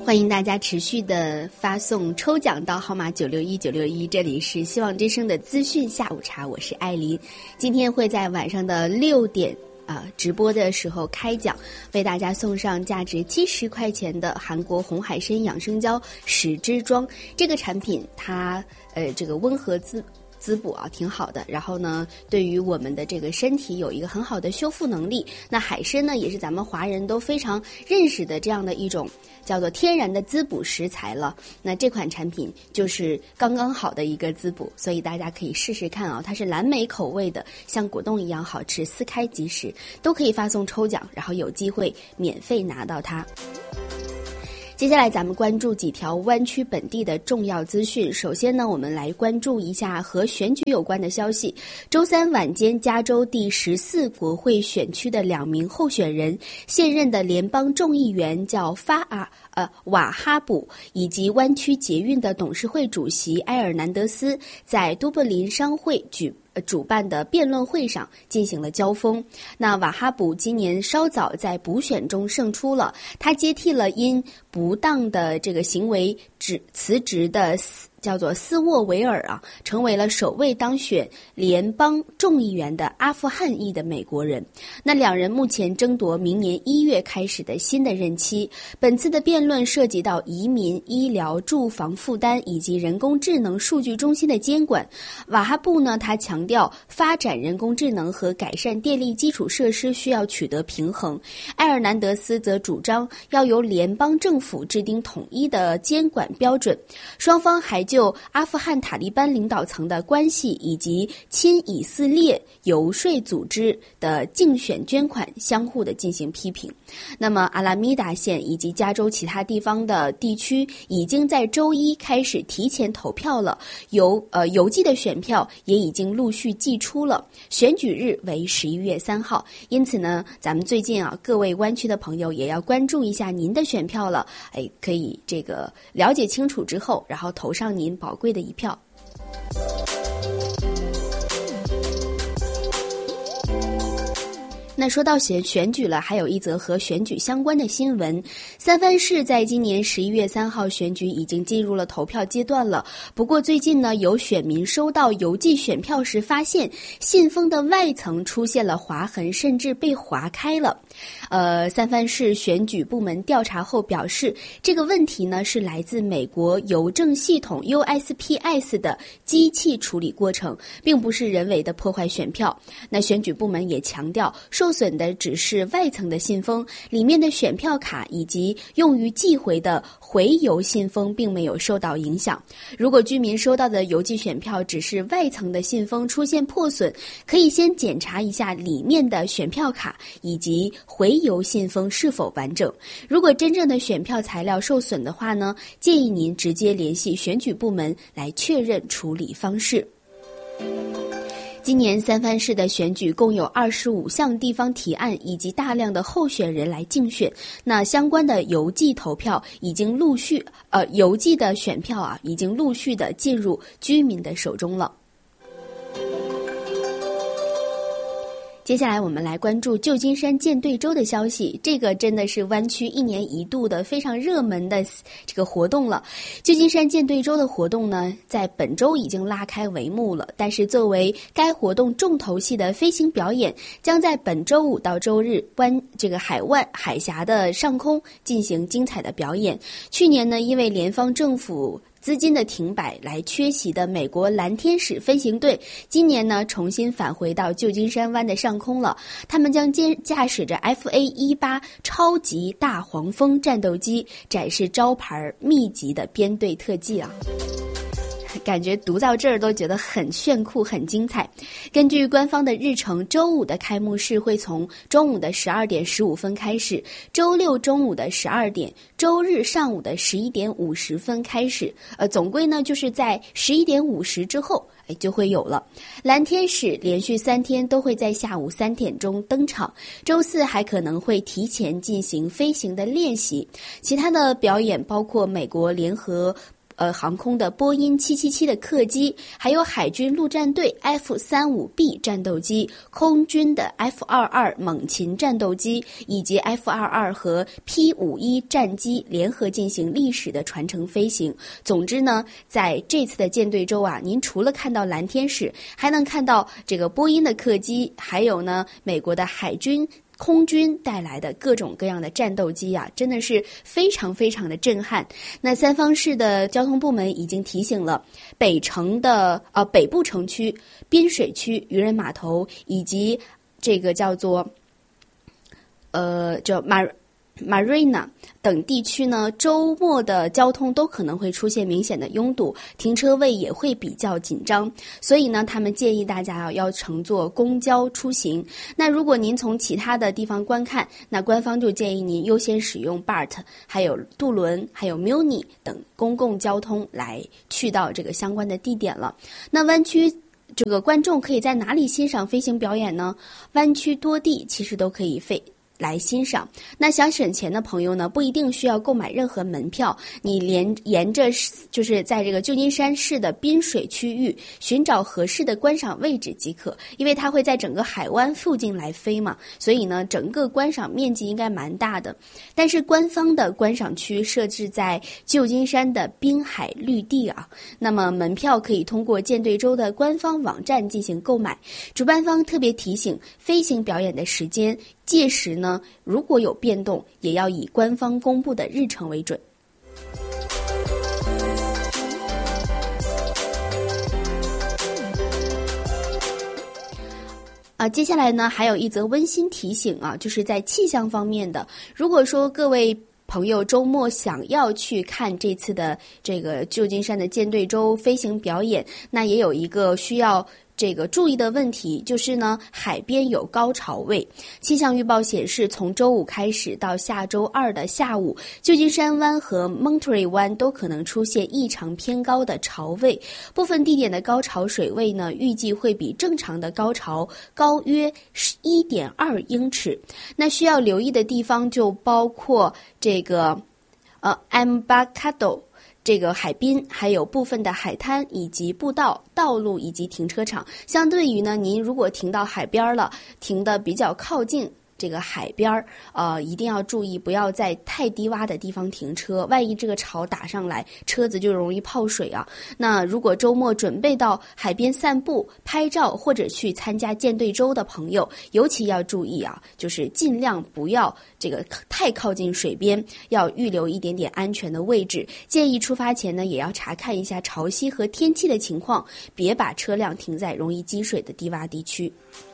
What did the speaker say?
欢迎大家持续的发送抽奖到号码961961，这里是希望之声的资讯下午茶，我是艾琳。今天会在晚上的6点直播的时候开奖，为大家送上价值70块钱的韩国红海参养生胶10支装。这个产品它这个温和滋补挺好的，然后呢对于我们的这个身体有一个很好的修复能力。那海参呢也是咱们华人都非常认识的这样的一种叫做天然的滋补食材了。那这款产品就是刚刚好的一个滋补，所以大家可以试试看它是蓝莓口味的，像果冻一样好吃，撕开即食，都可以发送抽奖，然后有机会免费拿到它。接下来咱们关注几条湾区本地的重要资讯。首先呢，我们来关注一下和选举有关的消息。周三晚间，加州第14国会选区的2名候选人，现任的联邦众议员叫瓦哈卜，以及湾区捷运的董事会主席埃尔南德斯，在都柏林商会主办的辩论会上进行了交锋。那瓦哈卜今年稍早在补选中胜出了，他接替了因不当的这个行为辞职的叫做斯沃维尔成为了首位当选联邦众议员的阿富汗裔的美国人。那两人目前争夺明年1月开始的新的任期。本次的辩论涉及到移民、医疗、住房负担以及人工智能数据中心的监管。瓦哈布呢，他强调发展人工智能和改善电力基础设施需要取得平衡。埃尔南德斯则主张要由联邦政府制定统一的监管标准。双方还就阿富汗塔利班领导层的关系以及亲以色列游说组织的竞选捐款相互的进行批评。那么阿拉米达县以及加州其他地方的地区已经在周一开始提前投票了，邮寄的选票也已经陆续寄出了，选举日为11月3号。因此呢，咱们最近各位湾区的朋友也要关注一下您的选票了，可以这个了解清楚之后，然后投上您宝贵的一票。那说到选举了，还有一则和选举相关的新闻。三藩市在今年11月3号选举已经进入了投票阶段了。不过最近呢，有选民收到邮寄选票时发现信封的外层出现了划痕，甚至被划开了。三藩市选举部门调查后表示，这个问题呢是来自美国邮政系统 USPS 的机器处理过程，并不是人为的破坏选票。那选举部门也强调，受损的只是外层的信封，里面的选票卡以及用于寄回的回邮信封并没有受到影响。如果居民收到的邮寄选票只是外层的信封出现破损，可以先检查一下里面的选票卡以及回邮信封是否完整。如果真正的选票材料受损的话呢，建议您直接联系选举部门来确认处理方式。今年三藩市的选举共有25项地方提案以及大量的候选人来竞选，那相关的邮寄投票已经陆续邮寄的选票已经陆续的进入居民的手中了。接下来我们来关注旧金山舰队周的消息，这个真的是湾区1年1度的非常热门的这个活动了。旧金山舰队周的活动呢，在本周已经拉开帷幕了，但是作为该活动重头戏的飞行表演，将在本周5到周日海峡的上空进行精彩的表演。去年呢，因为联邦政府资金的停摆来缺席的美国蓝天使飞行队，今年呢重新返回到旧金山湾的上空了。他们将驾驶着 FA-18 超级大黄蜂战斗机，展示招牌密集的编队特技感觉读到这儿都觉得很炫酷很精彩。根据官方的日程，周五的开幕式会从中午的12点15分开始，周六中午的12点，周日上午的11点50分开始。总归呢就是在11点50之后就会有了。蓝天使连续3天都会在下午3点钟登场，周四还可能会提前进行飞行的练习。其他的表演包括美国联合航空的波音777的客机，还有海军陆战队 F-35B 战斗机、空军的 F-22猛禽战斗机以及 F-22和 P-51战机联合进行历史的传承飞行。总之呢，在这次的舰队周啊，您除了看到蓝天使，还能看到这个波音的客机，还有呢美国的海军空军带来的各种各样的战斗机啊，真的是非常非常的震撼。那三藩市的交通部门已经提醒了北部城区、滨水区、渔人码头以及这个叫做Marina 等地区呢，周末的交通都可能会出现明显的拥堵，停车位也会比较紧张，所以呢，他们建议大家要乘坐公交出行。那如果您从其他的地方观看，那官方就建议您优先使用 BART 还有渡轮还有 Muni 等公共交通来去到这个相关的地点了。那湾区这个观众可以在哪里欣赏飞行表演呢？湾区多地其实都可以来欣赏。那想省钱的朋友呢，不一定需要购买任何门票，你沿着就是在这个旧金山市的滨水区域寻找合适的观赏位置即可，因为它会在整个海湾附近来飞嘛，所以呢整个观赏面积应该蛮大的。但是官方的观赏区设置在旧金山的滨海绿地啊，那么门票可以通过舰队周的官方网站进行购买。主办方特别提醒，飞行表演的时间届时呢，如果有变动，也要以官方公布的日程为准。接下来呢，还有一则温馨提醒啊，就是在气象方面的。如果说各位朋友周末想要去看这次的这个旧金山的舰队周飞行表演，那也有一个需要这个注意的问题，就是呢海边有高潮位。气象预报显示，从周五开始到下周二的下午，旧金山湾和蒙特瑞湾都可能出现异常偏高的潮位，部分地点的高潮水位呢预计会比正常的高潮高约 1.2 英尺。那需要留意的地方就包括这个Embarcadero这个海滨，还有部分的海滩以及步道、道路以及停车场。相对于呢，您如果停到海边了，停得比较靠近这个海边一定要注意，不要在太低洼的地方停车，万一这个潮打上来，车子就容易泡水啊。那如果周末准备到海边散步、拍照或者去参加舰队周的朋友，尤其要注意啊，就是尽量不要这个太靠近水边，要预留一点点安全的位置。建议出发前呢，也要查看一下潮汐和天气的情况，别把车辆停在容易积水的低洼地区。